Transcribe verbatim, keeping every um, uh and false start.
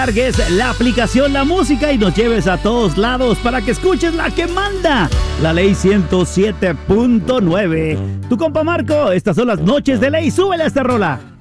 Cargues la aplicación La Música y nos lleves a todos lados para que escuches la que manda, la Ley ciento siete punto nueve. Tu compa Marco, estas son las noches de Ley. Súbele a esta rola.